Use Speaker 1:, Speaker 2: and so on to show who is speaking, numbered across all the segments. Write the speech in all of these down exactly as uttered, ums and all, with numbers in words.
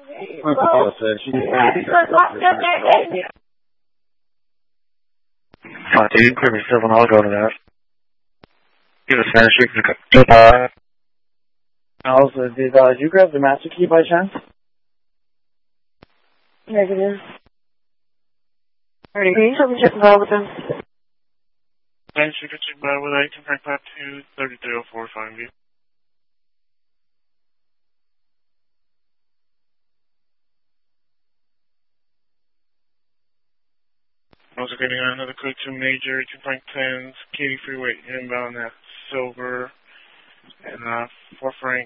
Speaker 1: Fine, dude. Clear yourself and I'll go to that. Give us Spanish Street. Goodbye. Also, did, uh, did you grab the master key by chance?
Speaker 2: Negative. Alrighty, can you help me check the file with them?
Speaker 3: Spanish Street, check by with eighteen Frank five two thirty-three oh four, find you. Also getting another code to Major, eighteen Frank tens, Katy Freeway inbound at Silver, and uh, four Frank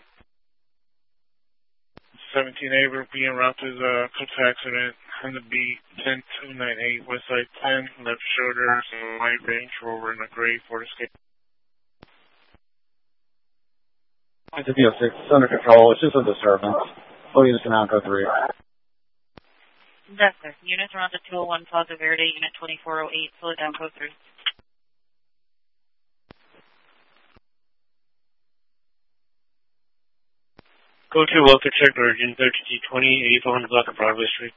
Speaker 3: seventeen A, we're being route to the Clips accident, on the beat, ten two nine eight, west side ten, left shoulder, some light Range Rover in a gray Ford Escape.
Speaker 1: It's a D O six, it's under control, it's just a disturbance. Oh, units can now go three.
Speaker 4: That's clear. Units around to two oh one Plaza Verde, unit twenty-four oh eight, slow down code three.
Speaker 3: Go to Welker check Virgin, thirty G twenty, eighty-four hundred block of Broadway Street.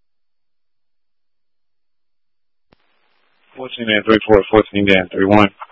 Speaker 1: fourteen Dan three four, fourteen Dan three one.